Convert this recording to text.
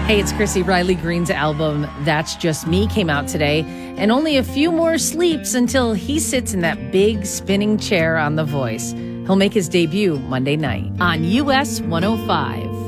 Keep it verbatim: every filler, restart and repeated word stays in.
Hey, it's Chrissy. Riley Green's album, That's Just Me, came out today. And only a few more sleeps until he sits in that big spinning chair on The Voice. He'll make his debut Monday night on U S one oh five.